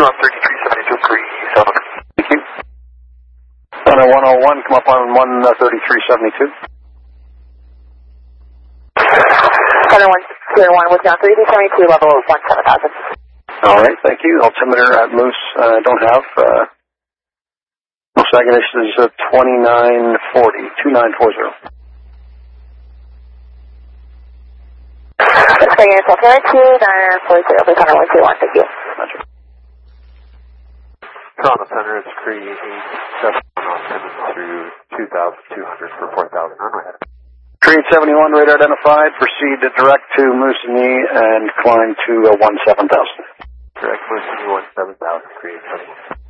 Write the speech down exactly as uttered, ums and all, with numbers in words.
you on thirty-three seventy-two, Cree seven. Thank you. Center one oh one, come up on one thirty-three seventy-two. Center one zero one, with down thirty-three seventy-two, level one seven thousand. All right, thank you. Altimeter at Moose, uh, don't have, uh, Moose Agonistes is uh, twenty-nine forty, two nine four zero. Staying in Altimeter two nine four zero, please Center one two one, thank you. Roger. Toronto Center, it's Cree eight seven on seven through two thousand two hundred for four thousand runway. Cree eight seventy-one, radar identified, proceed direct to Moosonee and climb to uh, one seven thousand. Direct Moosonee one seven thousand, Cree eight seventy-one.